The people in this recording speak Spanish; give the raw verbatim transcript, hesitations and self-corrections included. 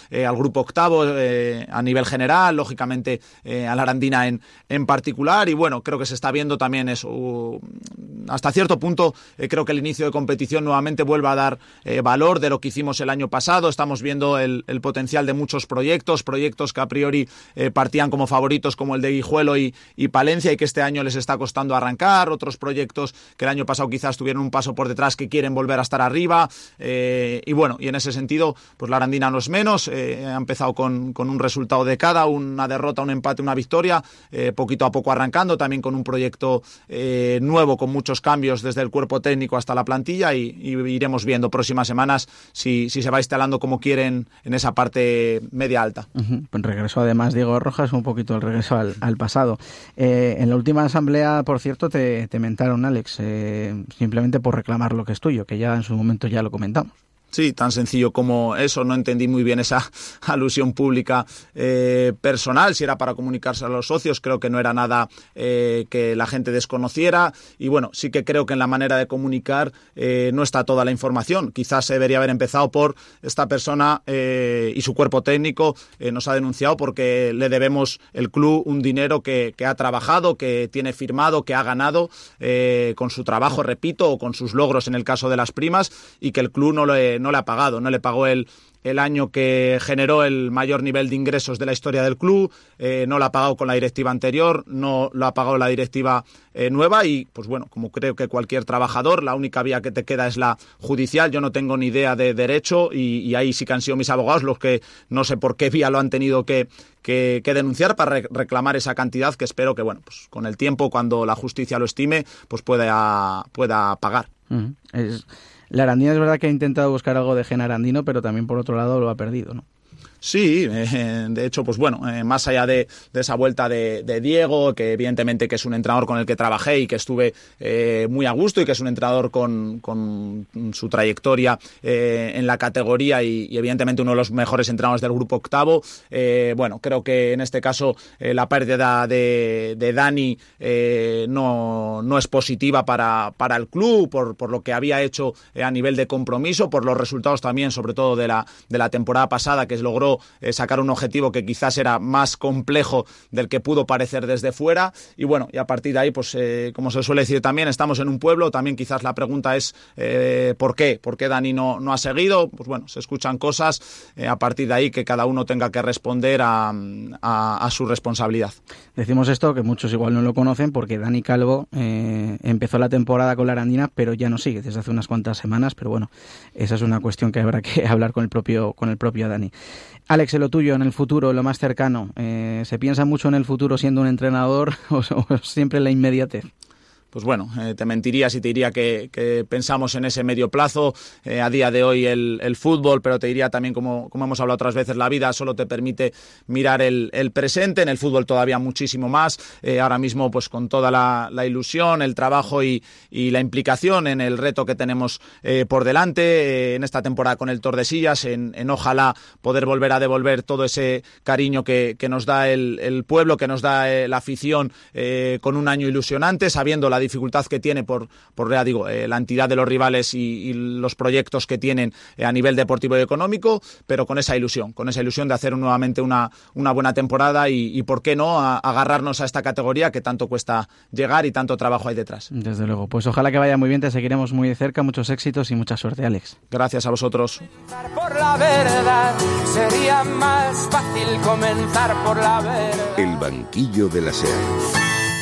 eh, al grupo octavo eh, a nivel general, lógicamente eh, a la Arandina en, en particular, y bueno, creo que se está viendo también eso. Uh, hasta cierto punto eh, creo que el inicio de competición nuevamente vuelve a dar eh, valor de lo que hicimos el año pasado. Estamos viendo el, el potencial de muchos proyectos, proyectos que a priori eh, partían como favoritos, como el de Guijuelo y, y Palencia, y que este año les está costando arrancar, otros proyectos que el año pasado quizás tuvieron un paso por detrás que quieren volver a estar arriba, eh, y bueno, y en ese sentido pues la Arandina no es menos, eh, ha empezado con, con un resultado de cada, una derrota, un empate, una victoria, eh, poquito a poco arrancando, también con un proyecto eh, nuevo, con muchos cambios desde el cuerpo técnico hasta la plantilla, y, y iremos viendo próximas semanas si, si se va instalando como quieren en esa parte media alta. Uh-huh. Pues regreso además Diego Rojas, un poquito el regreso al, al pasado. Eh, en la última asamblea, por cierto, te, te mentaron, Alex, eh, simplemente por reclamar lo que es tuyo, que ya en su momento ya lo comentamos. Sí, tan sencillo como eso. No entendí muy bien esa alusión pública eh, personal, si era para comunicarse a los socios. Creo que no era nada eh, que la gente desconociera, y bueno, sí que creo que en la manera de comunicar eh, no está toda la información. Quizás se debería haber empezado por esta persona eh, y su cuerpo técnico eh, nos ha denunciado porque le debemos el club un dinero que, que ha trabajado, que tiene firmado, que ha ganado eh, con su trabajo, repito, o con sus logros en el caso de las primas, y que el club no le no le ha pagado, no le pagó el, el año que generó el mayor nivel de ingresos de la historia del club, eh, no lo ha pagado con la directiva anterior, no lo ha pagado la directiva eh, nueva, y pues bueno, como creo que cualquier trabajador, la única vía que te queda es la judicial. Yo no tengo ni idea de derecho, y, y ahí sí que han sido mis abogados los que no sé por qué vía lo han tenido que, que, que denunciar para re- reclamar esa cantidad, que espero que bueno, pues con el tiempo, cuando la justicia lo estime, pues pueda, pueda pagar. Uh-huh. Es... La Arandina es verdad que ha intentado buscar algo de gen arandino, pero también por otro lado lo ha perdido, ¿no? Sí, eh, de hecho, pues bueno, eh, más allá de, de esa vuelta de, de Diego, que evidentemente que es un entrenador con el que trabajé y que estuve eh, muy a gusto, y que es un entrenador con, con su trayectoria eh, en la categoría, y, y evidentemente uno de los mejores entrenadores del grupo octavo, eh, bueno, creo que en este caso eh, la pérdida de, de Dani eh, no, no es positiva para, para el club, por, por lo que había hecho eh, a nivel de compromiso, por los resultados también, sobre todo de la, de la temporada pasada, que es logró Eh, sacar un objetivo que quizás era más complejo del que pudo parecer desde fuera, y bueno, y a partir de ahí, pues eh, como se suele decir también, estamos en un pueblo. También quizás la pregunta es eh, ¿por qué? ¿Por qué Dani no, no ha seguido? Pues bueno, se escuchan cosas, eh, a partir de ahí que cada uno tenga que responder a, a, a su responsabilidad. Decimos esto, que muchos igual no lo conocen, porque Dani Calvo eh, empezó la temporada con la Arandina, pero ya no sigue desde hace unas cuantas semanas, pero bueno, esa es una cuestión que habrá que hablar con el propio, con el propio Dani. Alex, en lo tuyo, en el futuro, en lo más cercano, eh, ¿se piensa mucho en el futuro siendo un entrenador o, o siempre en la inmediatez? Pues bueno, eh, te mentiría si te diría que, que pensamos en ese medio plazo. Eh, a día de hoy el, el fútbol, pero te diría también, como, como hemos hablado otras veces, la vida solo te permite mirar el, el presente. En el fútbol todavía muchísimo más. Eh, ahora mismo, pues con toda la, la ilusión, el trabajo y, y la implicación en el reto que tenemos eh, por delante, eh, en esta temporada con el Tordesillas, en, en ojalá poder volver a devolver todo ese cariño que, que nos da el, el pueblo, que nos da eh, la afición, eh, con un año ilusionante, sabiendo la dificultad que tiene por, por ya digo, eh, la entidad de los rivales y, y los proyectos que tienen eh, a nivel deportivo y económico, pero con esa ilusión, con esa ilusión de hacer nuevamente una, una buena temporada y, y por qué no, a, agarrarnos a esta categoría que tanto cuesta llegar y tanto trabajo hay detrás. Desde luego, pues ojalá que vaya muy bien, te seguiremos muy de cerca, muchos éxitos y mucha suerte, Alex. Gracias a vosotros. Por la verdad, sería más fácil comenzar por la verdad. El banquillo de la SER.